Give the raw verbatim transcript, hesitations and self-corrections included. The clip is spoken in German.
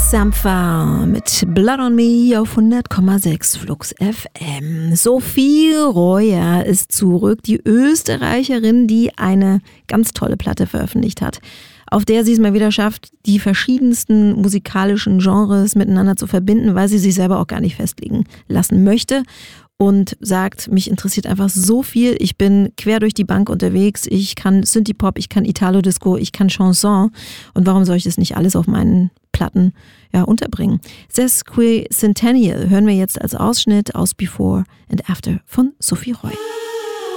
Sampha mit Blood on Me auf hundert Komma sechs Flux F M. Sophie Royer ist zurück, die Österreicherin, die eine ganz tolle Platte veröffentlicht hat, auf der sie es mal wieder schafft, die verschiedensten musikalischen Genres miteinander zu verbinden, weil sie sich selber auch gar nicht festlegen lassen möchte. Und sagt, mich interessiert einfach so viel, ich bin quer durch die Bank unterwegs, ich kann Synthie-Pop, ich kann Italo-Disco, ich kann Chanson und warum soll ich das nicht alles auf meinen Platten ja, unterbringen? Sesquicentennial hören wir jetzt als Ausschnitt aus Before and After von Sophie Royer.